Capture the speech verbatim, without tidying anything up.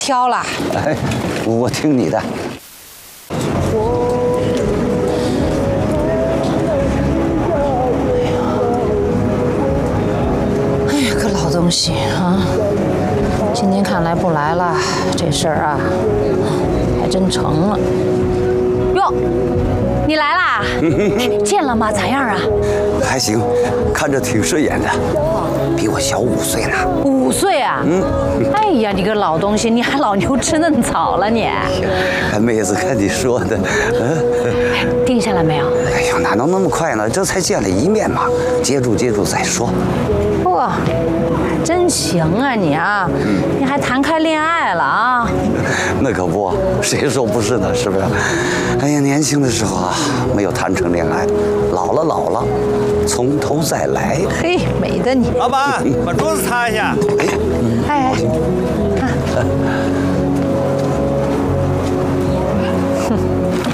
挑了。 哎，我听你的。 哎呀，个老东西啊！今天看来不来了，这事儿啊，还真成了。哟，你来啦？见了吗？咋样啊？ 还行，看着挺顺眼的，比我小五岁了。 五岁啊？嗯。哎呀，你个老东西，你还老牛吃嫩草了你？ 妹子，看你说的， 嗯。定下来没有？ 哎呦，哪能那么快呢？这才见了一面嘛，接住接住再说。 哇，真行啊你啊！嗯、你还谈开恋爱了啊？ 那可不，谁说不是呢？是不是？哎呀，年轻的时候啊，没有谈成恋爱，老了老了，从头再来。 嘿，美的你！ 老板，把桌子擦一下。 哎哎，看。